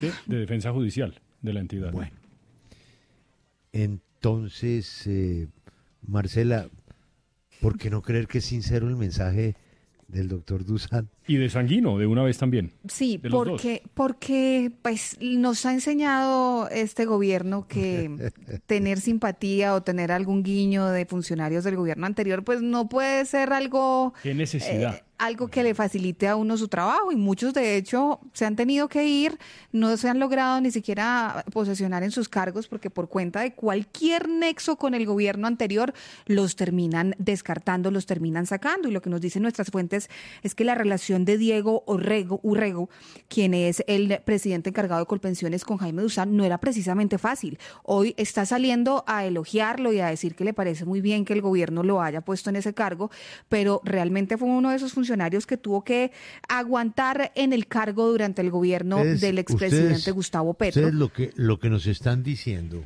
de defensa judicial de la entidad. Bueno, entonces, Marcela, ¿por qué no creer que es sincero el mensaje del doctor Dusan? Y de Sanguino, de una vez también. Sí, porque pues nos ha enseñado este gobierno que tener simpatía o tener algún guiño de funcionarios del gobierno anterior, pues no puede ser algo... ¿Qué necesidad? Algo que le facilite a uno su trabajo, y muchos de hecho se han tenido que ir, no se han logrado ni siquiera posesionar en sus cargos porque por cuenta de cualquier nexo con el gobierno anterior los terminan descartando, los terminan sacando. Y lo que nos dicen nuestras fuentes es que la relación de Diego Urrego, quien es el presidente encargado de Colpensiones, con Jaime Dusan no era precisamente fácil. Hoy está saliendo a elogiarlo y a decir que le parece muy bien que el gobierno lo haya puesto en ese cargo, pero realmente fue uno de esos funcionarios que tuvo que aguantar en el cargo durante el gobierno del expresidente Gustavo Petro. Ustedes lo que nos están diciendo,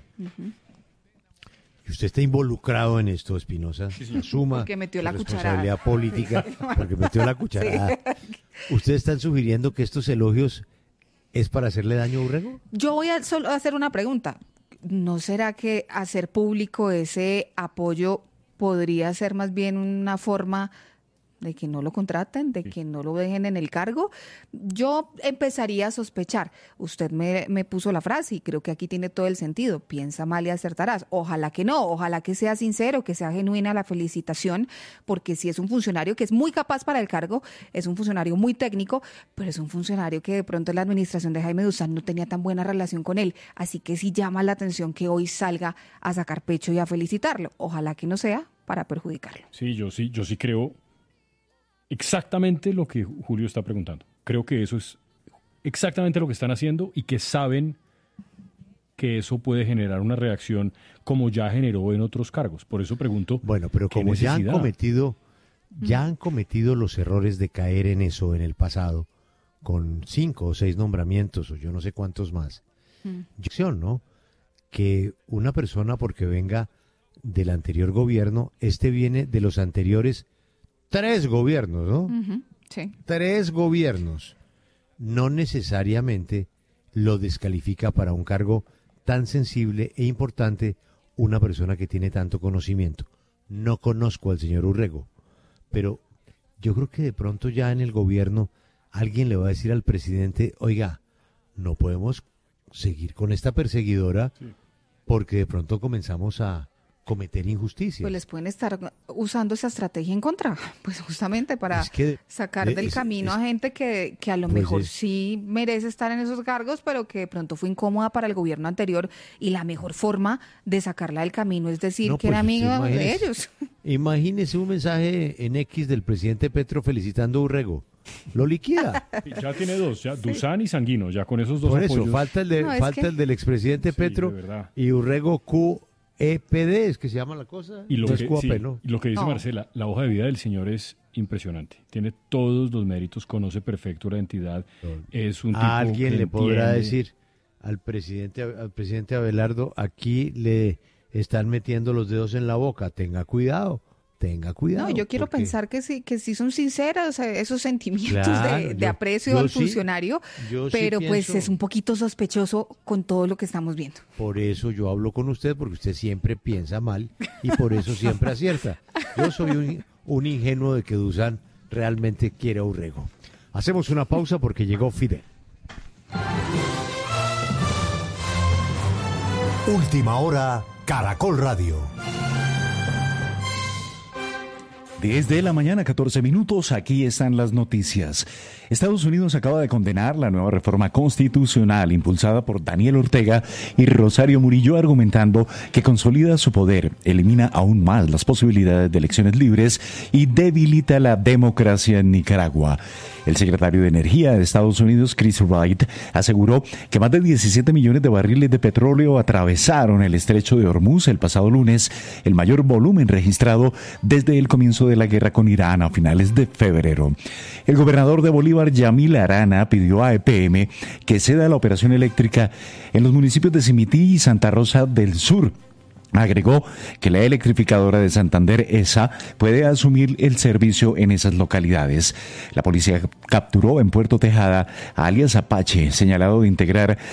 y usted está involucrado en esto, Espinosa, asuma porque metió la responsabilidad cucharada. política, porque metió la cucharada. Sí. ¿Ustedes están sugiriendo que estos elogios es para hacerle daño a Urrego? Yo voy a solo hacer una pregunta. ¿No será que hacer público ese apoyo podría ser más bien una forma de que no lo contraten, de que no lo dejen en el cargo? Yo empezaría a sospechar. Usted me puso la frase y creo que aquí tiene todo el sentido. Piensa mal y acertarás. Ojalá que no, ojalá que sea sincero, que sea genuina la felicitación, porque si es un funcionario que es muy capaz para el cargo, es un funcionario muy técnico, pero es un funcionario que de pronto la administración de Jaime Dusan no tenía tan buena relación con él. Así que sí llama la atención que hoy salga a sacar pecho y a felicitarlo. Ojalá que no sea para perjudicarlo. Sí, yo sí creo exactamente lo que Julio está preguntando. Creo que eso es exactamente lo que están haciendo y que saben que eso puede generar una reacción como ya generó en otros cargos. Por eso pregunto. Bueno, pero como ya han cometido los errores de caer en eso en el pasado, con 5 o 6 nombramientos o yo no sé cuántos más. ¿No? Que una persona, porque venga del anterior gobierno, viene de los anteriores 3 gobiernos, ¿no? Sí. 3 gobiernos. No necesariamente lo descalifica para un cargo tan sensible e importante una persona que tiene tanto conocimiento. No conozco al señor Urrego, pero yo creo que de pronto ya en el gobierno alguien le va a decir al presidente, oiga, no podemos seguir con esta perseguidora porque de pronto comenzamos a cometer injusticias. Pues les pueden estar usando esa estrategia en contra, pues justamente para sacar del camino a gente que a lo mejor sí merece estar en esos cargos, pero que de pronto fue incómoda para el gobierno anterior, y la mejor forma de sacarla del camino es decir que era amiga de ellos. Imagínese un mensaje en X del presidente Petro felicitando a Urrego. Lo liquida. Ya tiene 2, ya Dusan y Sanguino, ya con esos 2 Por apoyos. eso, falta el del expresidente Petro y Urrego QEPD, es que se llama la cosa. Y lo, ¿no? Y lo que dice Marcela, la hoja de vida del señor es impresionante. Tiene todos los méritos, conoce perfecto la entidad. Es un tipo alguien que le podrá decir al presidente Abelardo, aquí le están metiendo los dedos en la boca, tenga cuidado. No, yo quiero pensar que sí son sinceros esos sentimientos de aprecio al funcionario, pero pues es un poquito sospechoso con todo lo que estamos viendo. Por eso yo hablo con usted, porque usted siempre piensa mal y por eso siempre acierta. Yo soy un ingenuo de que Dusan realmente quiere a Urrego. Hacemos una pausa porque llegó Fidel. Última hora, Caracol Radio. 10 de la mañana, 14 minutos, aquí están las noticias. Estados Unidos acaba de condenar la nueva reforma constitucional impulsada por Daniel Ortega y Rosario Murillo, argumentando que consolida su poder, elimina aún más las posibilidades de elecciones libres y debilita la democracia en Nicaragua. El secretario de Energía de Estados Unidos, Chris Wright, aseguró que más de 17 millones de barriles de petróleo atravesaron el estrecho de Hormuz el pasado lunes, el mayor volumen registrado desde el comienzo de la guerra con Irán a finales de febrero. El gobernador de Bolívar, Yamil Arana, pidió a EPM que ceda la operación eléctrica en los municipios de Simití y Santa Rosa del Sur. Agregó que la electrificadora de Santander, ESA, puede asumir el servicio en esas localidades. La policía capturó en Puerto Tejada a alias Apache, señalado de integrar